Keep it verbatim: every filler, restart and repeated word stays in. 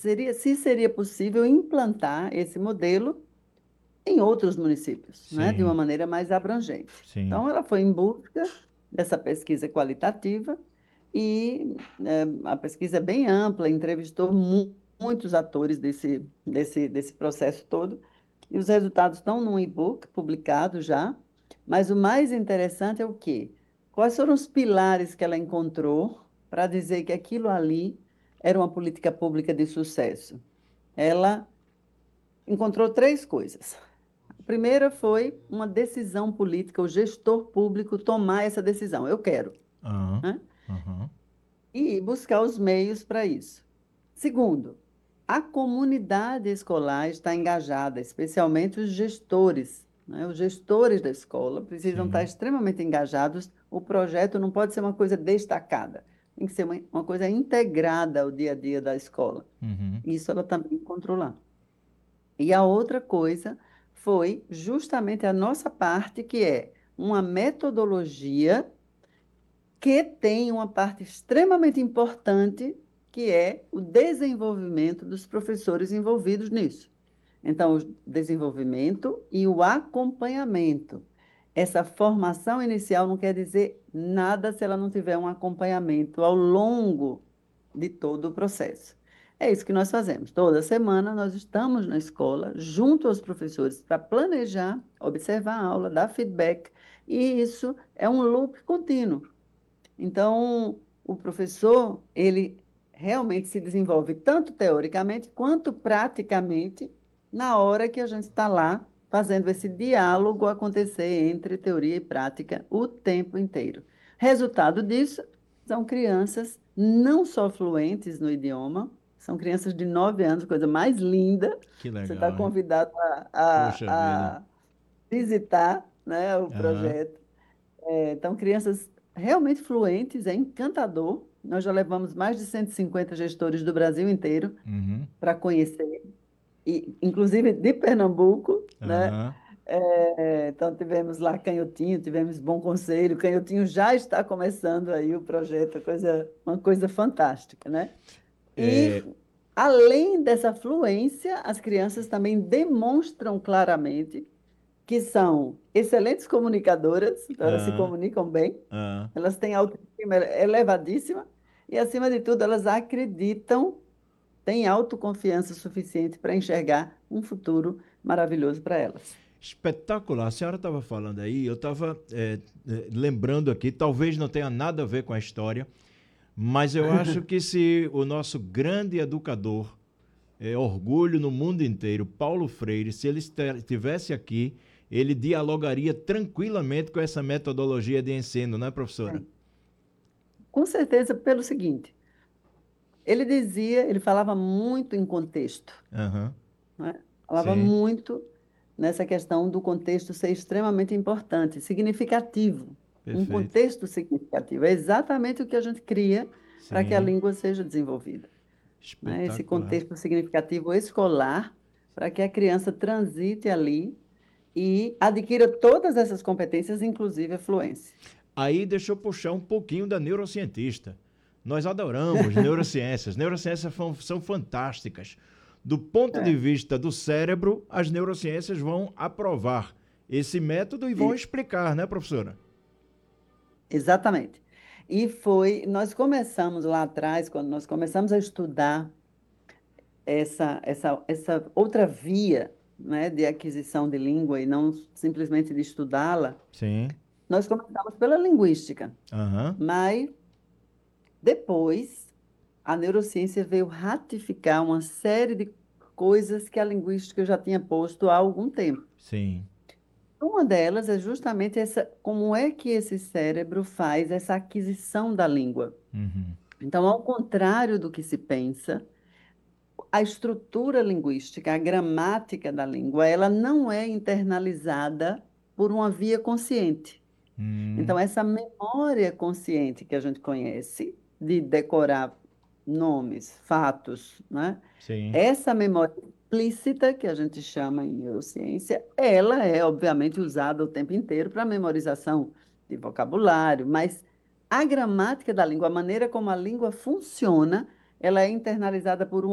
seria, se seria possível implantar esse modelo em outros municípios, né, de uma Sim, maneira mais abrangente. sim, Então, ela foi em busca dessa pesquisa qualitativa e eh, a pesquisa é bem ampla, entrevistou mu- muitos atores desse, desse, desse processo todo, e os resultados estão num e-book publicado já, mas o mais interessante é o quê? Quais foram os pilares que ela encontrou para dizer que aquilo ali era uma política pública de sucesso? Ela encontrou três coisas. A primeira foi uma decisão política, o gestor público tomar essa decisão. Eu quero, aham, né? aham, E buscar os meios para isso. Segundo, a comunidade escolar está engajada, especialmente os gestores, né? Os gestores da escola precisam estar sim, extremamente engajados. O projeto não pode ser uma coisa destacada, tem que ser uma, uma coisa integrada ao dia a dia da escola. uhum, Isso ela também encontrou lá. E a outra coisa foi justamente a nossa parte, que é uma metodologia que tem uma parte extremamente importante, que é o desenvolvimento dos professores envolvidos nisso. Então, o desenvolvimento e o acompanhamento. Essa formação inicial não quer dizer nada se ela não tiver um acompanhamento ao longo de todo o processo. É isso que nós fazemos. Toda semana nós estamos na escola, junto aos professores, para planejar, observar a aula, dar feedback, e isso é um loop contínuo. Então, o professor, ele realmente se desenvolve tanto teoricamente quanto praticamente na hora que a gente está lá fazendo esse diálogo acontecer entre teoria e prática o tempo inteiro. Resultado disso são crianças não só fluentes no idioma, são crianças de nove anos, coisa mais linda. que Você está legal, hein? convidado a, Poxa vida, a, a visitar, né, o aham, projeto. Então, crianças realmente fluentes, é encantador. Nós já levamos mais de cento e cinquenta gestores do Brasil inteiro uhum, para conhecer, e, inclusive de Pernambuco, né? aham. É, então, tivemos lá Canhotinho, tivemos Bom Conselho. Canhotinho já está começando aí o projeto, coisa, uma coisa fantástica, né? E, É, além dessa fluência, as crianças também demonstram claramente que são excelentes comunicadoras, então elas se aham, comunicam bem, aham. elas têm autoestima elevadíssima e, acima de tudo, elas acreditam, têm autoconfiança suficiente para enxergar um futuro maravilhoso para elas. Espetacular. A senhora estava falando aí, eu estava é, é, lembrando aqui, talvez não tenha nada a ver com a história, mas eu acho que se o nosso grande educador, é, orgulho no mundo inteiro, Paulo Freire, se ele estivesse aqui, ele dialogaria tranquilamente com essa metodologia de ensino, não é, professora? Bem, com certeza, pelo seguinte, ele dizia, ele falava muito em contexto, Aham, né? Falava sim, muito nessa questão do contexto ser extremamente importante, significativo. Um perfeito. contexto significativo é exatamente o que a gente cria para que a Sim, língua seja desenvolvida, né? Esse espetacular. contexto significativo escolar, para que a criança transite ali e adquira todas essas competências, inclusive a fluência. Aí deixa eu puxar um pouquinho da neurocientista. Nós adoramos neurociências. Neurociências são, são fantásticas. Do ponto de É, vista do cérebro, as neurociências vão aprovar esse método e vão e- explicar, né, professora? exatamente. E foi, nós começamos lá atrás, quando nós começamos a estudar essa, essa, essa outra via, né, de aquisição de língua e não simplesmente de estudá-la, Sim. nós começamos pela linguística, Aham. mas depois a neurociência veio ratificar uma série de coisas que a linguística já tinha posto há algum tempo. Sim. Uma delas é justamente essa, como é que esse cérebro faz essa aquisição da língua. Uhum. Então, ao contrário do que se pensa, a estrutura linguística, a gramática da língua, ela não é internalizada por uma via consciente. Hum. Então, essa memória consciente que a gente conhece, de decorar nomes, fatos, né? Sim. Essa memória explícita, que a gente chama em neurociência, ela é, obviamente, usada o tempo inteiro para memorização de vocabulário, mas a gramática da língua, a maneira como a língua funciona, ela é internalizada por um